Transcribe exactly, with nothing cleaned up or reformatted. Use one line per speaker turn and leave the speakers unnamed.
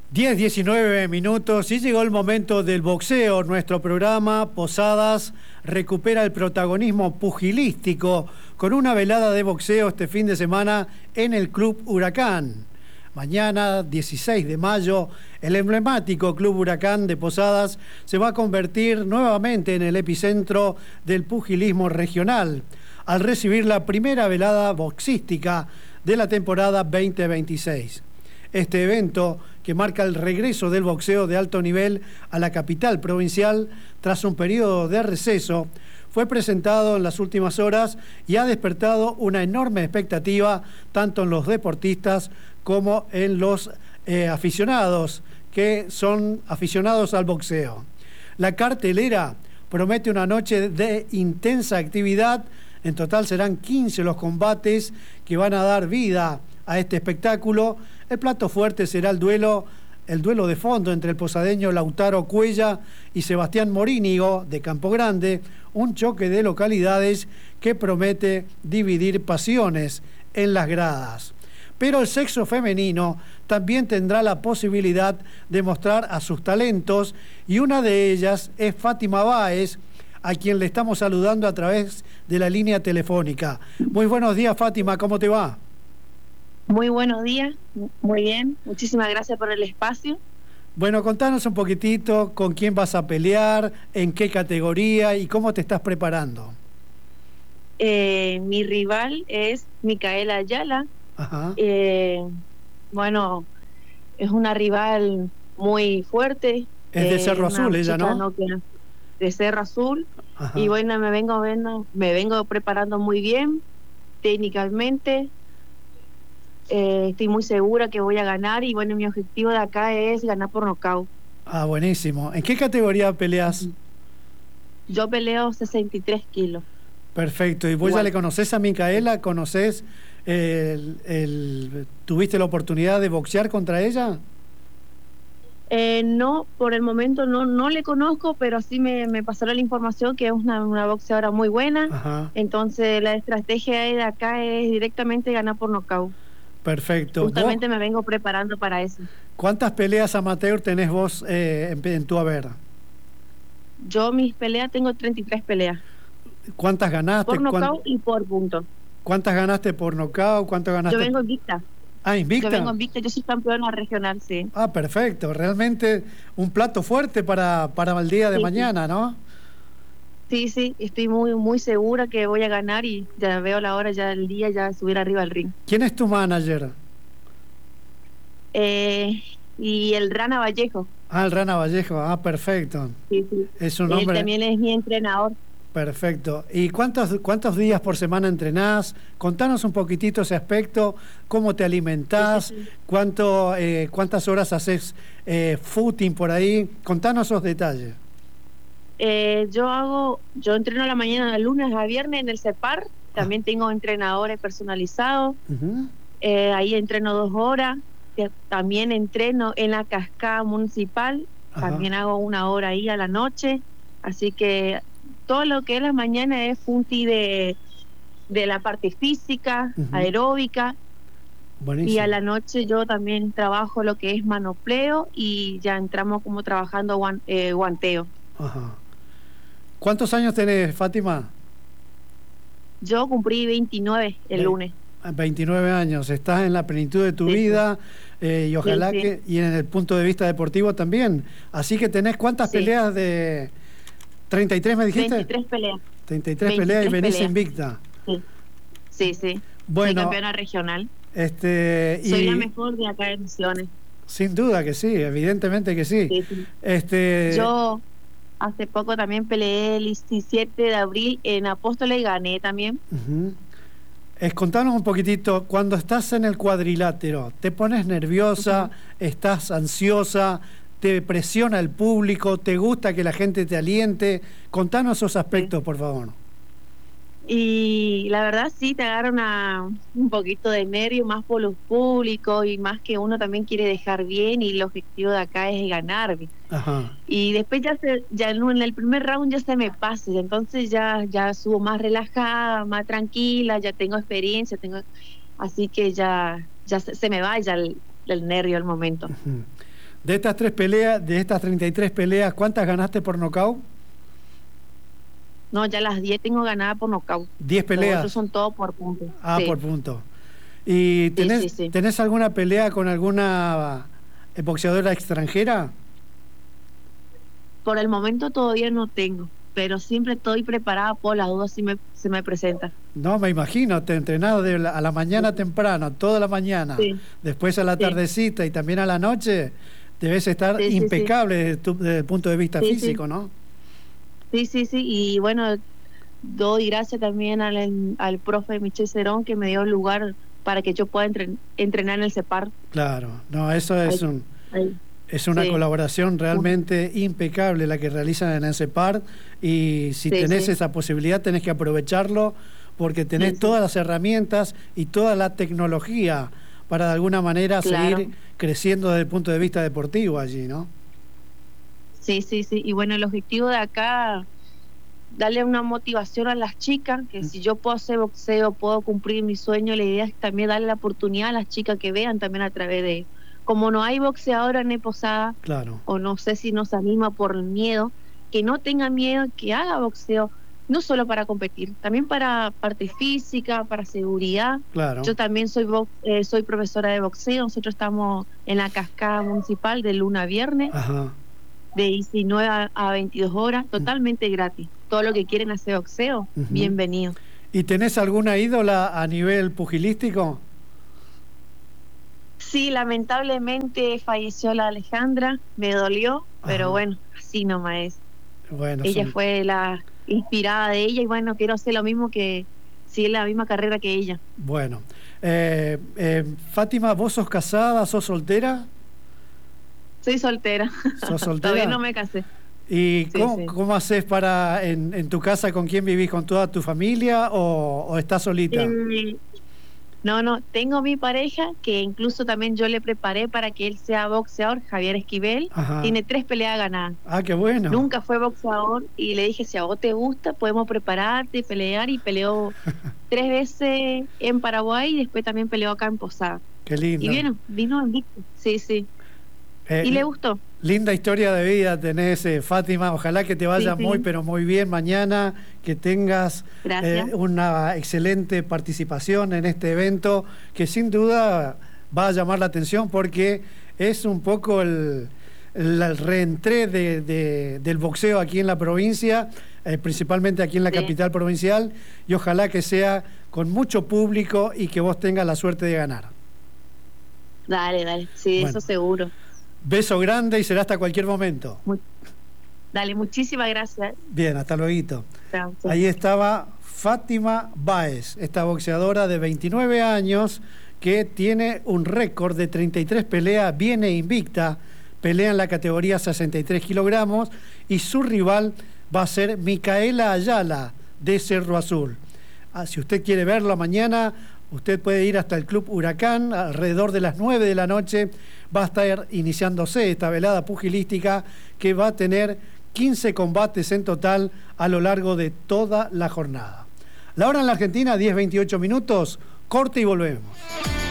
diez, diecinueve minutos y llegó el momento del boxeo. Nuestro programa Posadas recupera el protagonismo pugilístico con una velada de boxeo este fin de semana en el Club Huracán. Mañana, dieciséis de mayo, el emblemático Club Huracán de Posadas se va a convertir nuevamente en el epicentro del pugilismo regional, al recibir la primera velada boxística de la temporada veinte veintiséis. Este evento, que marca el regreso del boxeo de alto nivel a la capital provincial tras un periodo de receso, fue presentado en las últimas horas y ha despertado una enorme expectativa tanto en los deportistas como en los eh, aficionados, que son aficionados al boxeo. La cartelera promete una noche de intensa actividad. En total serán quince los combates que van a dar vida a este espectáculo. El plato fuerte será el duelo, el duelo de fondo entre el posadeño Lautaro Cuella y Sebastián Morínigo de Campo Grande, un choque de localidades que promete dividir pasiones en las gradas. Pero el sexo femenino también tendrá la posibilidad de mostrar a sus talentos, y una de ellas es Fátima Báez, a quien le estamos saludando a través de la línea telefónica. Muy buenos días, Fátima, ¿cómo te va?
Muy buenos días, muy bien, muchísimas gracias por el espacio.
Bueno, contanos un poquitito con quién vas a pelear, en qué categoría y cómo te estás preparando.
Eh, mi rival es Micaela Ayala.
Ajá.
Eh, bueno, es una rival muy fuerte.
Es de
eh,
Cerro Azul ella, ¿no?
Que, de Cerro Azul.
Ajá.
Y bueno, me vengo, vengo, me vengo preparando muy bien, técnicamente. Eh, estoy muy segura que voy a ganar, y bueno, mi objetivo de acá es ganar por nocaut.
Ah, buenísimo. ¿En qué categoría peleas?
Yo peleo sesenta y tres kilos.
Perfecto. ¿Y vos
Igual.
ya le conocés a Micaela? ¿Conocés el, el, tuviste la oportunidad de boxear contra ella?
Eh, no, por el momento no no le conozco, pero sí me, me pasaron la información que es una, una boxeadora muy buena.
Ajá.
Entonces la estrategia de acá es directamente ganar por nocaut.
Perfecto.
Justamente
¿Vos,
me vengo preparando para eso.
cuántas peleas amateur tenés vos eh, en, en tu haber?
Yo mis peleas tengo treinta y tres peleas.
¿Cuántas ganaste?
Por nocaut
¿Cuánt,
y por punto.
¿Cuántas ganaste por nocaut? ¿Cuánto ganaste?
Yo vengo invicta.
Ah, invicta.
Yo vengo invicta, yo soy campeona regional, sí.
Ah, perfecto. Realmente un plato fuerte para, para el día de
Sí,
mañana,
sí.
¿no?
Sí, sí, estoy muy muy segura que voy a ganar, y ya veo la hora, ya el día, ya subir arriba al ring.
¿Quién es tu manager?
Eh, y el Rana Vallejo.
Ah, el Rana Vallejo. Ah, perfecto.
Sí, sí.
Es un
Él
hombre.
también es mi entrenador.
Perfecto. ¿Y cuántos, cuántos días por semana entrenás? Contanos un poquitito ese aspecto, cómo te alimentás,
Sí, sí, sí.
cuánto, eh, cuántas horas haces eh, footing por ahí. Contanos esos detalles.
Eh, yo hago, yo entreno a la mañana de lunes a viernes en el CEPAR. También tengo entrenadores personalizados.
Uh-huh.
Eh, ahí entreno dos horas. También entreno en la cascada municipal.
Ajá.
También hago una hora ahí a la noche. Así que todo lo que es la mañana es funti de, de la parte física,
Uh-huh.
aeróbica.
Buenísimo.
Y a la noche yo también trabajo lo que es manopleo, y ya entramos como trabajando guan, eh, guanteo.
Ajá. ¿Cuántos años tenés, Fátima?
Yo cumplí veintinueve el
Ve-
lunes.
veintinueve años. Estás en la plenitud de tu
Sí,
vida eh, y ojalá
sí, sí.
que, y en el punto de vista deportivo también. Así que tenés cuántas
Sí.
peleas de... ¿treinta y tres me dijiste?
veintitrés peleas.
treinta y tres peleas y venís
peleas.
invicta.
Sí, sí. sí.
Bueno,
Soy campeona regional.
este,
Soy
y
la mejor de acá de Misiones.
sin duda que sí, evidentemente que sí.
Sí, sí.
Este,
Yo hace poco también peleé el diecisiete de abril en Apóstoles y gané también.
uh-huh. Es, contanos un poquitito, cuando estás en el cuadrilátero, ¿te pones nerviosa? Uh-huh. ¿Estás ansiosa? ¿Te presiona el público? ¿Te gusta que la gente te aliente? Contanos esos aspectos, sí. por favor.
Y la verdad sí, te agarra una, un poquito de nervio, más por los públicos, y más que uno también quiere dejar bien, y el objetivo de acá es ganar.
Ajá.
Y después ya se, ya en el primer round ya se me pasa, entonces ya, ya subo más relajada, más tranquila, ya tengo experiencia, tengo así que ya, ya se, se me va ya el, el nervio al momento.
Uh-huh. De estas tres peleas, de estas treinta y tres peleas, ¿cuántas ganaste por nocaut?
No, ya las diez tengo ganadas por nocaut.
diez peleas.
Los otros son todos por punto.
Ah,
sí.
por punto. ¿Y tenés,
sí, sí, sí.
tenés alguna pelea con alguna boxeadora extranjera?
Por el momento todavía no tengo, pero siempre estoy preparada por las dudas si me, se me presenta.
No, me imagino, te entrenás de la, a la mañana temprano, toda la mañana,
sí.
después a la
sí.
tardecita y también a la noche, debes estar
sí,
impecable
sí, sí.
Desde, tu, desde el punto de vista
sí,
físico,
sí.
¿no?
Sí, sí, sí, y bueno, doy gracias también al, al profe Michel Cerón que me dio el lugar para que yo pueda entren, entrenar en el CEPAR.
Claro, no, eso es
ahí,
un...
ahí.
Es una
sí.
colaboración realmente impecable la que realizan en el CEPAR y si
sí,
tenés
sí.
esa posibilidad tenés que aprovecharlo porque tenés sí, todas sí. las herramientas y toda la tecnología para de alguna manera claro. seguir creciendo desde el punto de vista deportivo allí, ¿no?
Sí, sí, sí. Y bueno, el objetivo de acá, darle una motivación a las chicas, que si yo puedo hacer boxeo, puedo cumplir mi sueño, la idea es también darle la oportunidad a las chicas que vean también a través de... Como no hay boxeadora en Posada,
claro.
o no sé si nos anima por el miedo, que no tenga miedo, que haga boxeo, no solo para competir, también para parte física, para seguridad.
Claro.
Yo también soy box, eh, soy profesora de boxeo, nosotros estamos en la cascada municipal de lunes a viernes,
Ajá.
de diecinueve a veintidós horas, totalmente gratis. Todo lo que quieren hacer boxeo, uh-huh. bienvenido.
¿Y tenés alguna ídola a nivel pugilístico?
Sí, lamentablemente falleció la Alejandra, me dolió, pero Ajá. bueno, así nomás es.
Bueno,
ella
son...
fue la inspirada de ella y bueno, quiero hacer lo mismo, que seguir la misma carrera que ella.
Bueno, eh, eh, Fátima, ¿vos sos casada, sos soltera?
Soy soltera.
¿Sos soltera?
Todavía no me casé.
¿Y
sí,
cómo,
sí.
cómo haces para, en, en tu casa, con quién vivís? ¿Con toda tu familia o, o estás solita?
Eh, no, no, tengo mi pareja, que incluso también yo le preparé para que él sea boxeador, Javier Esquivel. Ajá. Tiene tres peleas ganadas.
Ah, qué bueno.
Nunca fue boxeador y le dije, si a vos te gusta, podemos prepararte, pelear, y peleó tres veces en Paraguay y después también peleó acá en Posada.
Qué lindo.
Y vino, vino invicto, sí, sí.
Eh,
y le gustó.
Linda historia de vida tenés, eh, Fátima. Ojalá que te vaya sí, sí. muy, pero muy bien mañana, que tengas eh, una excelente participación en este evento, que sin duda va a llamar la atención porque es un poco el, el, el reentré de, de, del boxeo aquí en la provincia, eh, principalmente aquí en la sí. capital provincial, y ojalá que sea con mucho público y que vos tengas la suerte de ganar.
Dale, dale, sí, bueno. Eso seguro.
Beso grande y será hasta cualquier momento.
Muy, dale, muchísimas gracias.
Bien, hasta luego.
Chao, chao.
Ahí estaba Fátima Báez, esta boxeadora de veintinueve años que tiene un récord de treinta y tres peleas, viene invicta, pelea en la categoría sesenta y tres kilogramos y su rival va a ser Micaela Ayala de Cerro Azul. Ah, si usted quiere verlo mañana, usted puede ir hasta el Club Huracán alrededor de las nueve de la noche. Va a estar iniciándose esta velada pugilística que va a tener quince combates en total a lo largo de toda la jornada. La hora en la Argentina, diez veintiocho minutos, corte y volvemos.